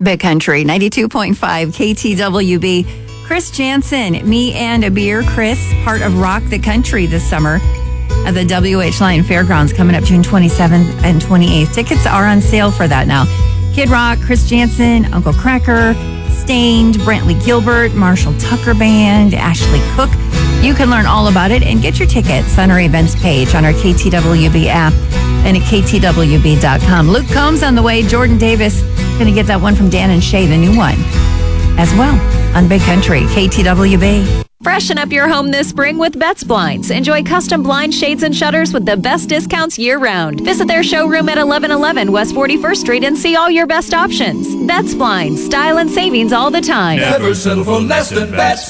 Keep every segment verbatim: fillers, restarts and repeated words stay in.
Big Country, ninety-two point five K T W B. Chris Jansen, Me and a Beer. Chris, part of Rock the Country this summer at the W H Lyon Fairgrounds coming up June twenty-seventh and twenty-eighth. Tickets are on sale for that now. Kid Rock, Chris Jansen, Uncle Cracker, Stained, Brantley Gilbert, Marshall Tucker Band, Ashley Cook. You can learn all about it and get your tickets on our events page on our K T W B app and at K T W B dot com. Luke Combs on the way. Jordan Davis going to get that one from Dan and Shay, the new one, as well on Big Country, K T W B. Freshen up your home this spring with Betts Blinds. Enjoy custom blind shades and shutters with the best discounts year-round. Visit their showroom at eleven eleven West forty-first Street and see all your best options. Betts Blinds, style and savings all the time. Never settle for less than Betts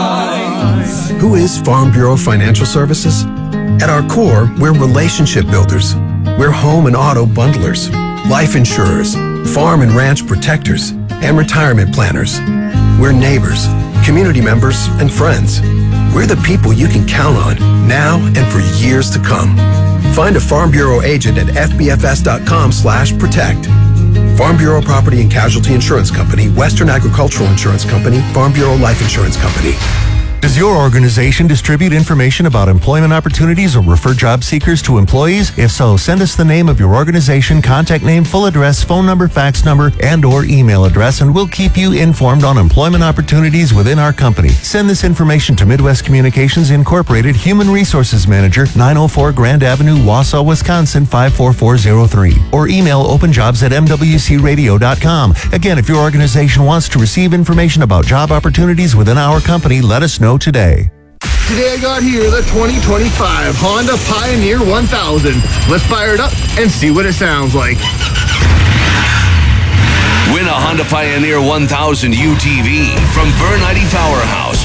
Blinds. Who is Farm Bureau Financial Services? At our core, we're relationship builders. We're home and auto bundlers, life insurers, farm and ranch protectors, and retirement planners. We're neighbors, community members, and friends. We're the people you can count on now and for years to come. Find a Farm Bureau agent at F B F S dot com slash protect. Farm Bureau Property and Casualty Insurance Company, Western Agricultural Insurance Company, Farm Bureau Life Insurance Company. Does your organization distribute information about employment opportunities or refer job seekers to employees? If so, send us the name of your organization, contact name, full address, phone number, fax number, and or email address, and we'll keep you informed on employment opportunities within our company. Send this information to Midwest Communications Incorporated, Human Resources Manager, nine oh four Grand Avenue, Wausau, Wisconsin, five four four zero three. Or email openjobs at m w c radio dot com. Again, if your organization wants to receive information about job opportunities within our company, let us know today. Today I got here the twenty twenty-five Honda Pioneer one thousand. Let's fire it up and see what it sounds like. Win a Honda Pioneer one thousand U T V from Vernite Powerhouse.